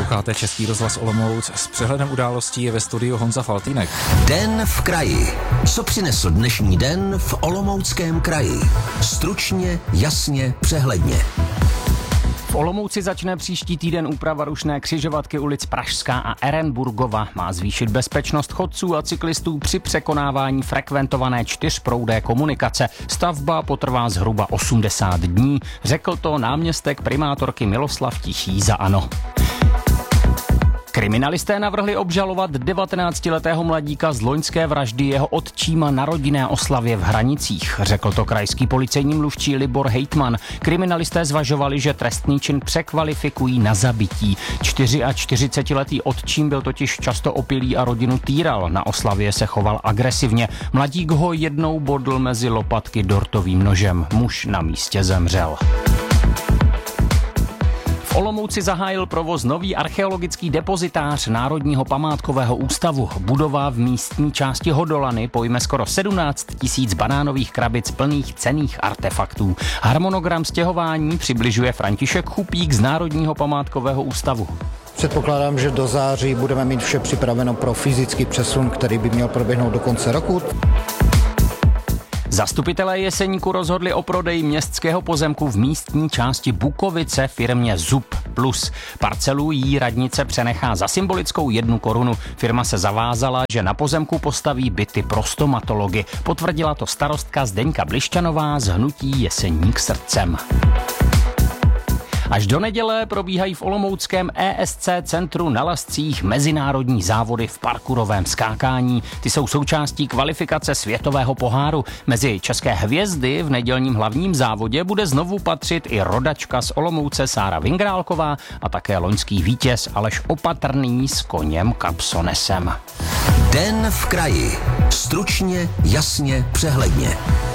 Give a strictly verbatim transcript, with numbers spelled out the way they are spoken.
Posloucháte Český rozhlas Olomouc. S přehledem událostí je ve studiu Honza Faltýnek. Den v kraji. Co přinesl dnešní den v Olomouckém kraji? Stručně, jasně, přehledně. V Olomouci začne příští týden úprava rušné křižovatky ulic Pražská a Ehrenburgova. Má zvýšit bezpečnost chodců a cyklistů při překonávání frekventované čtyřproudé komunikace. Stavba potrvá zhruba osmdesát dní, řekl to náměstek primátorky Miloslav Tichý za ANO. Kriminalisté navrhli obžalovat devatenáctiletého mladíka z loňské vraždy jeho otčíma na rodinné oslavě v Hranicích. Řekl to krajský policejní mluvčí Libor Hejtman. Kriminalisté zvažovali, že trestný čin překvalifikují na zabití. čtyřiačtyřicetiletý otčím byl totiž často opilý a rodinu týral. Na oslavě se choval agresivně. Mladík ho jednou bodl mezi lopatky dortovým nožem. Muž na místě zemřel. V Olomouci zahájil provoz nový archeologický depozitář Národního památkového ústavu. Budova v místní části Hodolany pojme skoro sedmnáct tisíc banánových krabic plných cenných artefaktů. Harmonogram stěhování přibližuje František Chupík z Národního památkového ústavu. Předpokládám, že do září budeme mít vše připraveno pro fyzický přesun, který by měl proběhnout do konce roku. Zastupitelé Jeseníku rozhodli o prodeji městského pozemku v místní části Bukovice firmě Zub Plus. Parcelu jí radnice přenechá za symbolickou jednu korunu. Firma se zavázala, že na pozemku postaví byty pro stomatology. Potvrdila to starostka Zdeňka Blišťanová z hnutí Jeseník srdcem. Až do neděle probíhají v olomouckém E S C centru na Lascích mezinárodní závody v parkourovém skákání. Ty jsou součástí kvalifikace světového poháru. Mezi české hvězdy v nedělním hlavním závodě bude znovu patřit i rodačka z Olomouce Sára Vingrálková a také loňský vítěz Aleš Opatrný s koněm Kapsonesem. Den v kraji. Stručně, jasně, přehledně.